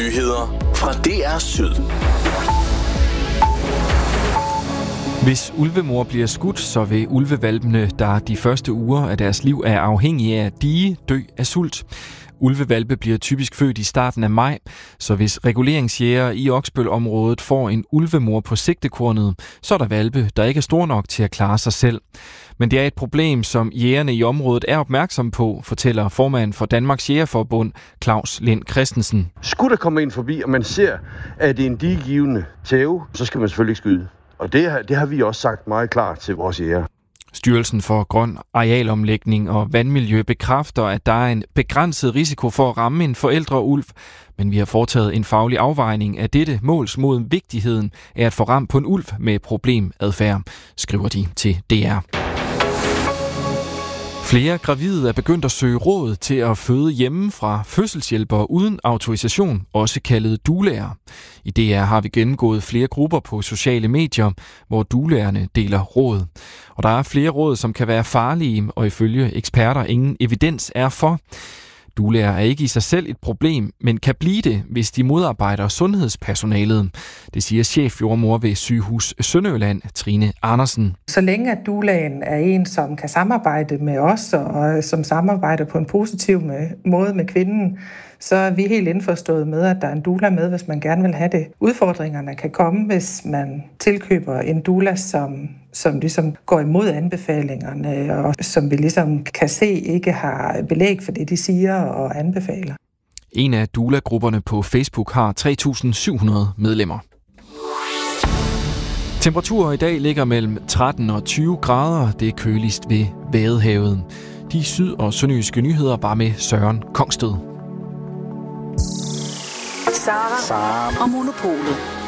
Nyheder fra DR Syd. Hvis ulvemor bliver skudt, så vil ulvevalpene, der de første uger af deres liv er afhængige af at dige, dø af sult. Ulvevalpe bliver typisk født i starten af maj, så hvis reguleringsjægere i Oksbøl-området får en ulvemor på sigtekornet, så er der valpe, der ikke er store nok til at klare sig selv. Men det er et problem, som jægerne i området er opmærksom på, fortæller formand for Danmarks Jægerforbund, Claus Lind Christensen. Skulle der komme en forbi, og man ser, at det er en diegivende tæve, så skal man selvfølgelig skyde. Og det har vi også sagt meget klart til vores jæger. Styrelsen for Grøn Arealomlægning og Vandmiljø bekræfter, at der er en begrænset risiko for at ramme en forældreulv, men vi har foretaget en faglig afvejning af dette måls mod vigtigheden af at få ramt på en ulv med problemadfærd, skriver de til DR. Flere gravide er begyndt at søge råd til at føde hjemme fra fødselshjælpere uden autorisation, også kaldet doulaer. I DR har vi gennemgået flere grupper på sociale medier, hvor doulaerne deler råd. Og der er flere råd, som kan være farlige, og ifølge eksperter ingen evidens er for. Doulaer er ikke i sig selv et problem, men kan blive det, hvis de modarbejder sundhedspersonalet. Det siger chefjordmor ved Sygehus Sønderjylland, Trine Andersen. Så længe at doulaen er en, som kan samarbejde med os, og som samarbejder på en positiv måde med kvinden, så er vi helt indforstået med, at der er en doula med, hvis man gerne vil have det. Udfordringerne kan komme, hvis man tilkøber en doula, som ligesom går imod anbefalingerne, og som vi ligesom kan se ikke har belæg for det, de siger og anbefaler. En af doula-grupperne på Facebook har 3.700 medlemmer. Temperaturer i dag ligger mellem 13 og 20 grader. Det er køligst ved Vadehavet. De syd- og sønderjyske nyheder var med Søren Kongsted. Sara og Monopolet.